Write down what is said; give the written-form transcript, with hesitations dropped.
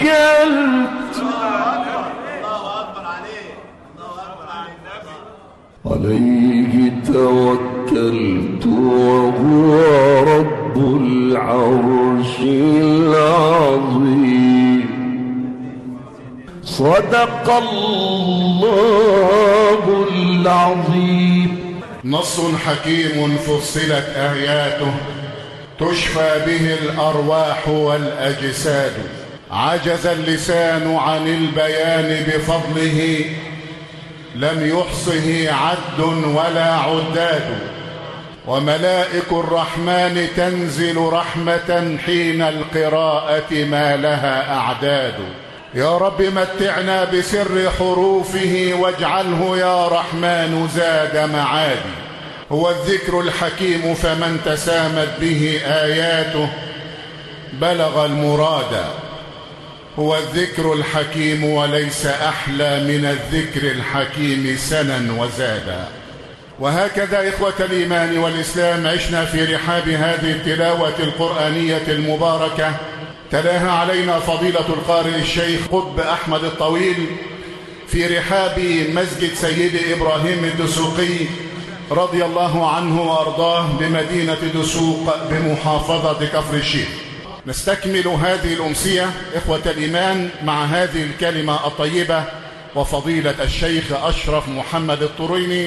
عليه توكلت وهو رب العرش العظيم. صدق الله العظيم. نص حكيم فصلت آياته تشفى به الأرواح والأجساد. عجز اللسان عن البيان بفضله، لم يحصه عد ولا عداد. وملائك الرحمن تنزل رحمة حين القراءة ما لها أعداد. يا رب متعنا بسر حروفه واجعله يا رحمن زاد معادي. هو الذكر الحكيم فمن تسامت به آياته بلغ المراد. هو الذكر الحكيم وليس أحلى من الذكر الحكيم سنا وزادا. وهكذا إخوة الإيمان والإسلام عشنا في رحاب هذه التلاوة القرآنية المباركة. تلاها علينا فضيلة القارئ الشيخ قطب أحمد الطويل في رحاب مسجد سيدي إبراهيم الدسوقي رضي الله عنه وأرضاه بمدينة دسوق بمحافظة كفر الشيخ. نستكمل هذه الأمسية إخوة الإيمان مع هذه الكلمة الطيبة وفضيلة الشيخ أشرف محمد الطريني